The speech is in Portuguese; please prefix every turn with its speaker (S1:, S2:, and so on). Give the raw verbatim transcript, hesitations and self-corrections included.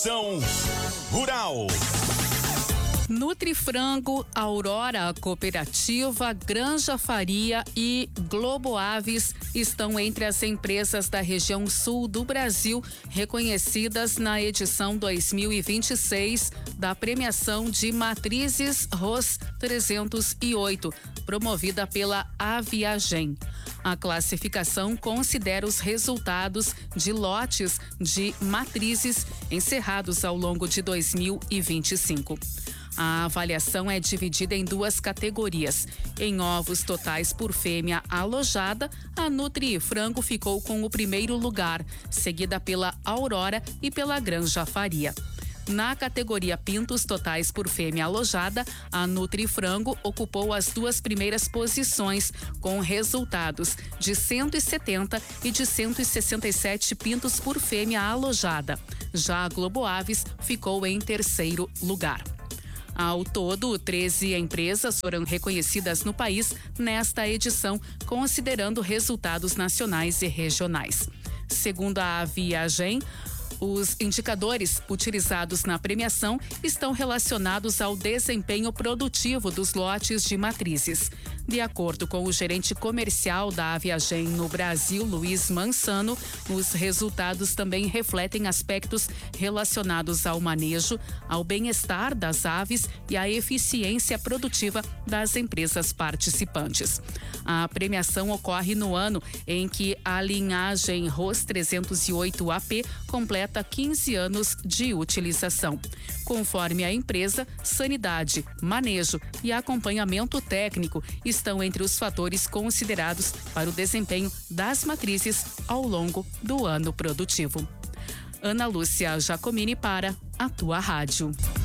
S1: São Rural.
S2: Nutrifrango, Aurora Cooperativa, Granja Faria e Globo Aves estão entre as empresas da região sul do Brasil reconhecidas na edição dois mil e vinte e seis da premiação de Matrizes R O S trezentos e oito, promovida pela Aviagem. A classificação considera os resultados de lotes de matrizes encerrados ao longo de dois mil e vinte e cinco. A avaliação é dividida em duas categorias. Em ovos totais por fêmea alojada, a Nutrifrango ficou com o primeiro lugar, seguida pela Aurora e pela Granja Faria. Na categoria pintos totais por fêmea alojada, a Nutrifrango ocupou as duas primeiras posições, com resultados de cento e setenta e de cento e sessenta e sete pintos por fêmea alojada. Já a Globo Aves ficou em terceiro lugar. Ao todo, treze empresas foram reconhecidas no país nesta edição, considerando resultados nacionais e regionais. Segundo a Viagem, os indicadores utilizados na premiação estão relacionados ao desempenho produtivo dos lotes de matrizes. De acordo com o gerente comercial da Aviagem no Brasil, Luiz Mansano, os resultados também refletem aspectos relacionados ao manejo, ao bem-estar das aves e à eficiência produtiva das empresas participantes. A premiação ocorre no ano em que a linhagem R O S trezentos e oito A P completa quinze anos de utilização. Conforme a empresa, sanidade, manejo e acompanhamento técnico estão entre os fatores considerados para o desempenho das matrizes ao longo do ano produtivo. Ana Lúcia Giacomini para a Tua Rádio.